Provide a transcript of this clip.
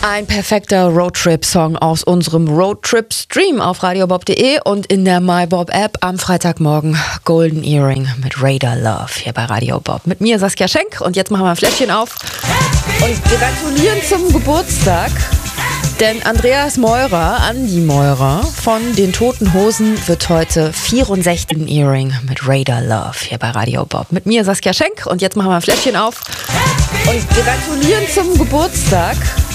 Ein perfekter Roadtrip-Song aus unserem Roadtrip-Stream auf radiobob.de und in der MyBob-App am Freitagmorgen Golden Earring mit Radar Love hier bei Radio Bob. Mit mir Saskia Schenk und jetzt machen wir ein Fläschchen auf und gratulieren zum Geburtstag. Denn Andreas Meurer, Andi Meurer von den Toten Hosen wird heute 64. Earring mit Radar Love hier bei Radio Bob. Mit mir Saskia Schenk und jetzt machen wir ein Fläschchen auf und gratulieren zum Geburtstag.